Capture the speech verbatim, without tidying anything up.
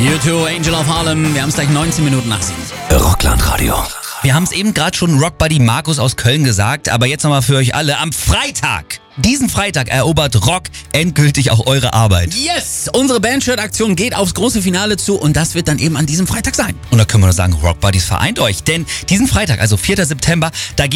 U zwei, Angel of Harlem. Wir haben es gleich neunzehn Minuten nach sieben. Rockland Radio. Wir haben es eben gerade schon Rockbuddy Markus aus Köln gesagt, aber jetzt nochmal für euch alle. Am Freitag, diesen Freitag erobert Rock endgültig auch eure Arbeit. Yes! Unsere Bandshirt-Aktion geht aufs große Finale zu und das wird dann eben an diesem Freitag sein. Und da können wir nur sagen, Rockbuddies vereint euch, denn diesen Freitag, also vierter September, da geht